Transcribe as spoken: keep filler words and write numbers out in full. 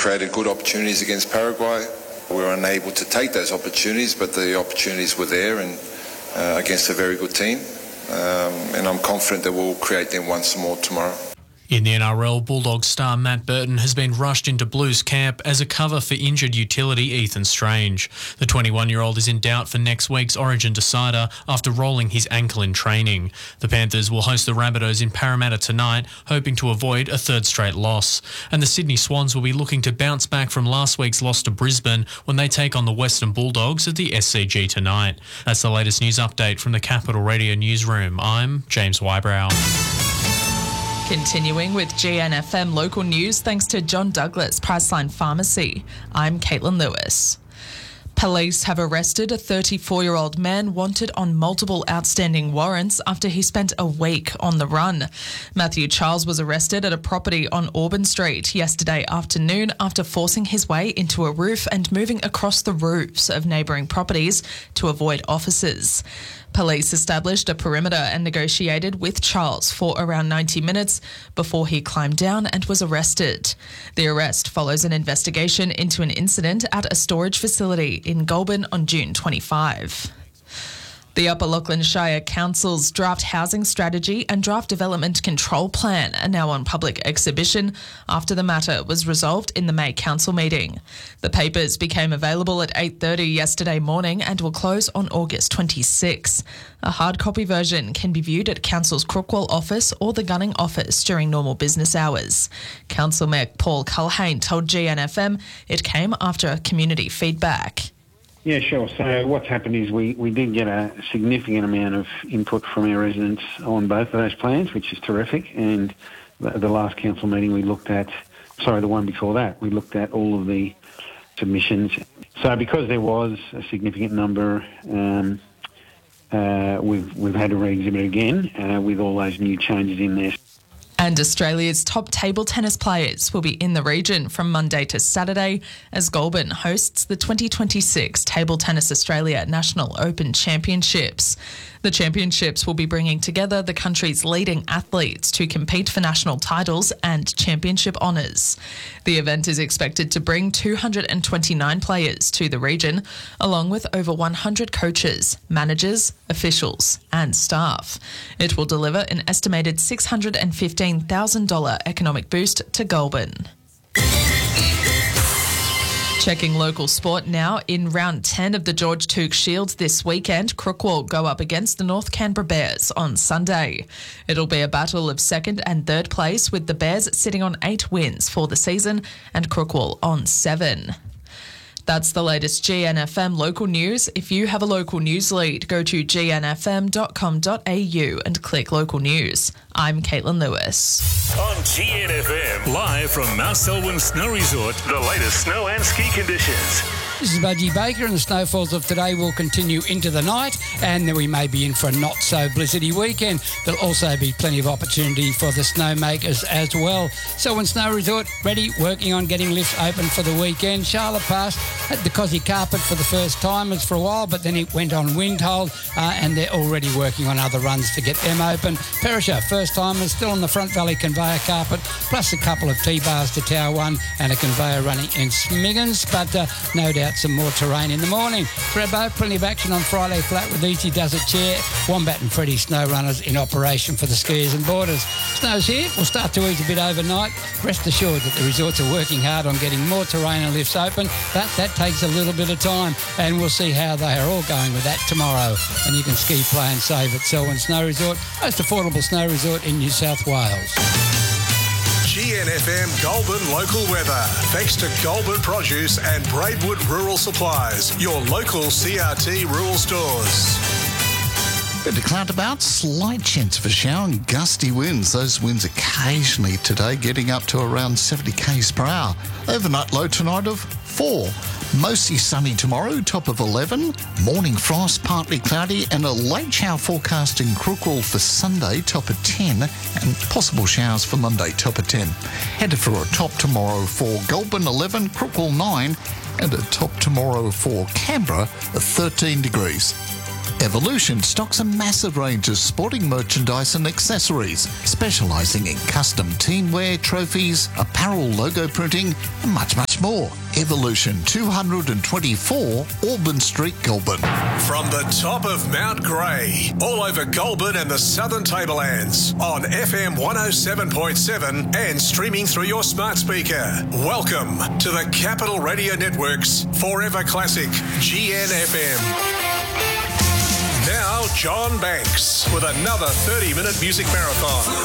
created good opportunities against Paraguay. We were unable to take those opportunities, but the opportunities were there and uh, against a very good team. Um, and I'm confident that we'll create them once more tomorrow. In the N R L, Bulldogs star Matt Burton has been rushed into Blues camp as a cover for injured utility Ethan Strange. The twenty-one-year-old is in doubt for next week's Origin decider after rolling his ankle in training. The Panthers will host the Rabbitohs in Parramatta tonight, hoping to avoid a third straight loss. And the Sydney Swans will be looking to bounce back from last week's loss to Brisbane when they take on the Western Bulldogs at the S C G tonight. That's the latest news update from the Capital Radio newsroom. I'm James Wybrow. Continuing with G N F M local news thanks to John Douglas Priceline Pharmacy. I'm Caitlin Lewis. Police have arrested a thirty-four-year-old man wanted on multiple outstanding warrants after he spent a week on the run. Matthew Charles was arrested at a property on Auburn Street yesterday afternoon after forcing his way into a roof and moving across the roofs of neighbouring properties to avoid officers. Police established a perimeter and negotiated with Charles for around ninety minutes before he climbed down and was arrested. The arrest follows an investigation into an incident at a storage facility in Goulburn on June twenty-fifth. The Upper Lachlan Shire Council's draft housing strategy and draft development control plan are now on public exhibition after the matter was resolved in the May Council meeting. The papers became available at eight thirty yesterday morning and will close on August twenty-sixth. A hard copy version can be viewed at Council's Crookwell office or the Gunning office during normal business hours. Council Mayor Paul Culhane told G N F M it came after community feedback. Yeah, sure. So what's happened is we, we did get a significant amount of input from our residents on both of those plans, which is terrific. And the, the last council meeting we looked at, sorry, the one before that, we looked at all of the submissions. So because there was a significant number, um, uh, we've, we've had to re-exhibit again uh, with all those new changes in there. And Australia's top table tennis players will be in the region from Monday to Saturday as Goulburn hosts the twenty twenty-six Table Tennis Australia National Open Championships. The championships will be bringing together the country's leading athletes to compete for national titles and championship honours. The event is expected to bring two hundred twenty-nine players to the region, along with over one hundred coaches, managers, officials and staff. It will deliver an estimated six hundred fifteen thousand dollars economic boost to Goulburn. Checking local sport now. In round ten of the George Took Shield this weekend, Crookwell go up against the North Canberra Bears on Sunday. It'll be a battle of second and third place, with the Bears sitting on eight wins for the season and Crookwell on seven. That's the latest G N F M local news. If you have a local news lead, go to g n f m dot com dot a u and click local news. I'm Caitlin Lewis. On G N F M, live from Mount Selwyn Snow Resort, the latest snow and ski conditions. This is Budgie Baker, and the snowfalls of today will continue into the night, and then we may be in for a not-so-blizzardy weekend. There'll also be plenty of opportunity for the snowmakers as well. Selwyn Snow Resort ready, working on getting lifts open for the weekend. Charlotte Pass had the Cosy Carpet for the first timers for a while, but then it went on Windhold, uh, and they're already working on other runs to get them open. Perisher, first timers, still on the Front Valley Conveyor Carpet, plus a couple of T-bars to Tower one and a conveyor running in Smiggins, but uh, no doubt some more terrain in the morning. Crebo, plenty of action on Friday Flat with Easy Does It Chair, Wombat and Freddy snow runners in operation for the skiers and boarders. Snow's here, will start to ease a bit overnight. Rest assured that the resorts are working hard on getting more terrain and lifts open, but that takes a little bit of time, and we'll see how they are all going with that tomorrow. And you can ski, play and save at Selwyn Snow Resort, most affordable snow resort in New South Wales. G N F M Goulburn local weather. Thanks to Goulburn Produce and Braidwood Rural Supplies, your local C R T rural stores. Bit of cloud about, slight chance of a shower and gusty winds. Those winds occasionally today getting up to around seventy k's per hour. Overnight low tonight of four. Mostly sunny tomorrow, top of eleven. Morning frost, partly cloudy, and a late shower forecast in Crookwell for Sunday, top of ten, and possible showers for Monday, top of ten. Headed for a top tomorrow for Goulburn, eleven, Crookwell, nine, and a top tomorrow for Canberra, of thirteen degrees. Evolution stocks a massive range of sporting merchandise and accessories, specialising in custom teamwear, trophies, apparel, logo printing, and much, much much more. Evolution two twenty-four Auburn Street, Goulburn. From the top of Mount Grey, all over Goulburn and the Southern Tablelands, on F M one oh seven point seven and streaming through your smart speaker. Welcome to the Capital Radio Network's Forever Classic G N F M. Now, John Banks with another thirty-minute music marathon.